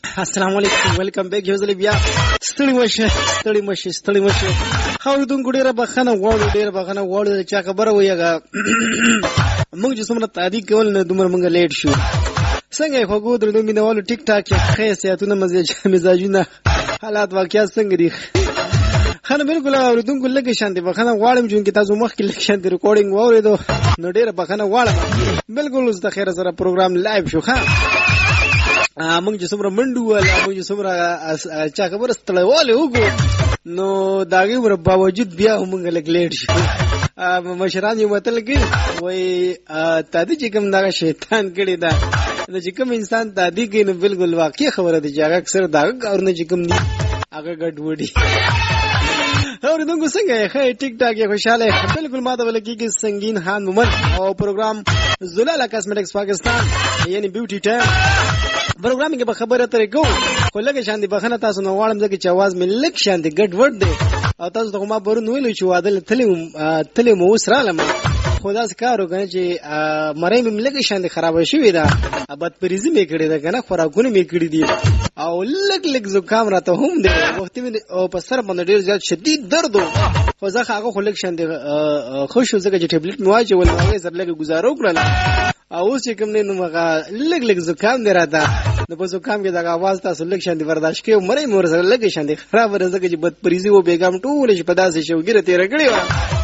السلام علیکم ویلکم بیک یو ځل بیا ستړي مشه خاوردونکو ډیره بخښنه غواړو چې خبره ویګه موږ چې څومره تعدیق کول نه دومره موږ لیټ شو څنګه خو درنو مینوالو ټیک ټاک خیسیاتونه مزاجونه حالات واقعیت څنګه دي خانه بالکل اوریدونکو لکه شانتي بخښنه غواړم چې تاسو مخکې لکه شانتي ریکارډینګ واوریدو نو ډیره بخښنه غواړم بالکل اوس د خیر سره پروګرام لایو شو ښه موږ چې څومره منډو ولا موږ چې څومره چا خبره ستړیواله وګو نو داغه ور باوجود بیا موږ لګ لیټ شو مشران یو متل کې وای تادی چې کوم دا شیطان کړي دا چې کوم انسان تادی کې نو بالکل واقعي خبره دي چې هغه اکثر دا کارونه چې کوم دي هغه ګډوډي اوریدونکو څنګه ښه ټیک ټاک یې خوشاله بالکل ماته ولکې کې سنگین خان مومن او پروګرام زلاله کاسمیټکس پاکستان یعنی بیوټي ټایم پروګرام کې به خبره ترې کو خو لکه شان دي بخنه تاسو نو واړم ځکه چې आवाज مې لک شان دي ګډ وډ دي او تاسو ته ما پرون ویلو چې واده تلې مو وسراله ما خدا سکارو کنه چې مړې مې لکه شان دي خراب شوې ده ابد پریزي مې کړې ده کنه خوراکونه مې کړې دي او لک زکام راته هم دي وخت مې او په سر باندې ډیر زیات شدید درد خو ځکه هغه خلک شان دي خوشو ځکه چې ټابلیټ مې واچول هغه سره لګ گزارو کړل او اوس چې کوم نه نو مغه لګ زکام دی راته نو په زکام کې دا आवाज تاسو لګ شان دي برداشت کې مړې مور سره لګ شان دي خراب ورزګه چې بد پریزي و بیګام ټول شي په داسې شوګره تیر کړی و